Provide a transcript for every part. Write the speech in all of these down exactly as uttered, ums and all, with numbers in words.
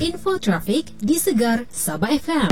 Info trafik di Segar Sabah F M.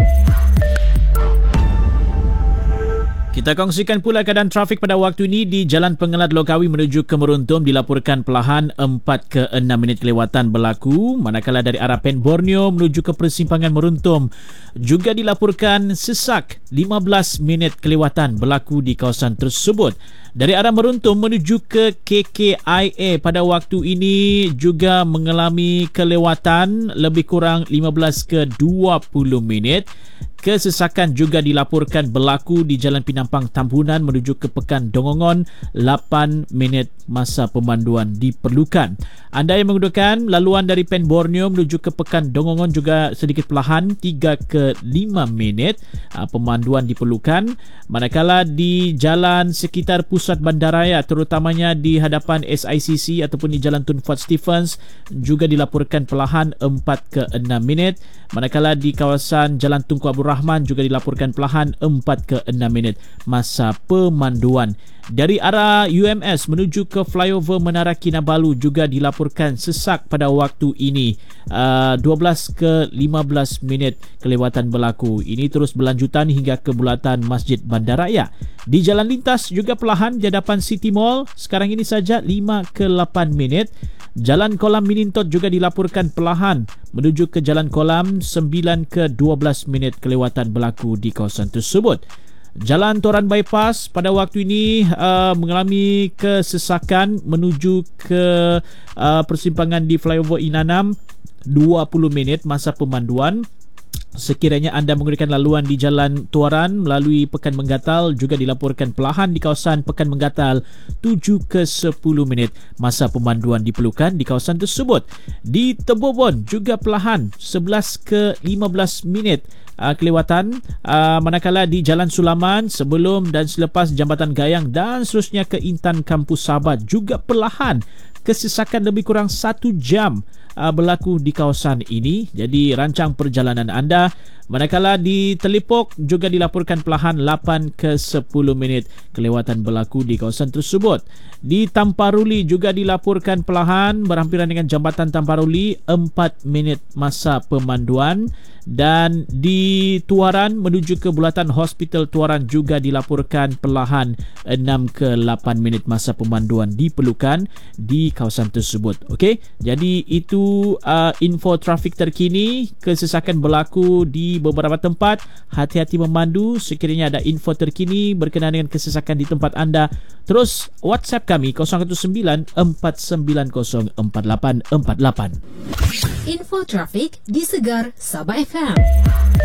Kita kongsikan pula keadaan trafik pada waktu ini di Jalan Pengelat Lokawi menuju ke Meruntum dilaporkan perlahan empat ke enam minit kelewatan berlaku, manakala dari arah Pen Borneo menuju ke persimpangan Meruntum juga dilaporkan sesak lima belas minit kelewatan berlaku di kawasan tersebut. Dari arah Meruntum menuju ke K K I A pada waktu ini juga mengalami kelewatan lebih kurang lima belas ke dua puluh minit. Kesesakan juga dilaporkan berlaku di Jalan Pinampang Tambunan menuju ke Pekan Dongongon, lapan minit masa pemanduan diperlukan. Anda yang menggunakan laluan dari Pen Borneo menuju ke Pekan Dongongon juga sedikit perlahan, tiga ke lima minit pemanduan diperlukan. Manakala di jalan sekitar pusat bandaraya, terutamanya di hadapan S I C C ataupun di Jalan Tun Fuad Stephens juga dilaporkan perlahan empat ke enam minit. Manakala di kawasan Jalan Tunku Abdul Rahman juga dilaporkan perlahan empat ke enam minit masa pemanduan. Dari arah U M S menuju ke flyover Menara Kinabalu juga dilaporkan sesak pada waktu ini, uh, dua belas ke lima belas minit kelewatan berlaku. Ini terus berlanjutan hingga ke bulatan Masjid Bandaraya. Di jalan lintas juga perlahan di hadapan City Mall sekarang ini saja lima ke lapan minit. Jalan Kolam Minintot juga dilaporkan perlahan menuju ke Jalan Kolam, sembilan ke dua belas minit kelewatan berlaku di kawasan tersebut. Jalan Toran Bypass pada waktu ini uh, mengalami kesesakan menuju ke uh, persimpangan di flyover Inanam, dua puluh minit masa pemanduan. Sekiranya anda menggunakan laluan di Jalan Tuaran melalui Pekan Menggatal juga dilaporkan perlahan di kawasan Pekan Menggatal, tujuh ke sepuluh minit masa pemanduan diperlukan di kawasan tersebut. Di Tebobon juga perlahan sebelas ke lima belas minit uh, kelewatan, uh, manakala di Jalan Sulaman sebelum dan selepas Jambatan Gayang dan seterusnya ke Intan Kampus Sabah juga perlahan kesesakan lebih kurang satu jam uh, berlaku di kawasan ini. Jadi rancang perjalanan anda. Manakala di Telipok juga dilaporkan perlahan lapan ke sepuluh minit kelewatan berlaku di kawasan tersebut. Di Tamparuli juga dilaporkan perlahan berhampiran dengan Jambatan Tamparuli, empat minit masa pemanduan. Dan di Tuaran menuju ke bulatan Hospital Tuaran juga dilaporkan perlahan enam ke lapan minit masa pemanduan diperlukan di kawasan tersebut. Okey, jadi itu uh, info trafik terkini. Kesesakan berlaku di beberapa tempat. Hati-hati memandu sekiranya ada info terkini berkenaan dengan kesesakan di tempat anda. Terus WhatsApp kami kosong satu sembilan empat sembilan kosong empat lapan empat lapan. Info trafik di Segar Sabah F M.